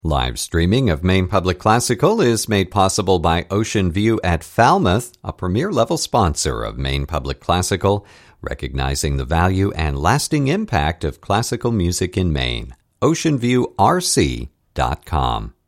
Live streaming of Maine Public Classical is made possible by Ocean View at Falmouth, a premier-level sponsor of Maine Public Classical, recognizing the value and lasting impact of classical music in Maine. OceanViewRC.com.